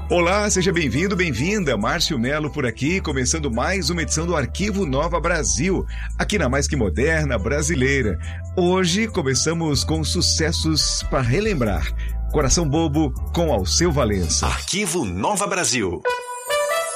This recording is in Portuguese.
Olá, seja bem-vindo, bem-vinda. Márcio Melo por aqui, começando mais uma edição do Arquivo Nova Brasil, aqui na Mais Que Moderna Brasileira. Hoje começamos com sucessos para relembrar. Coração Bobo com Alceu Valença. Arquivo Nova Brasil.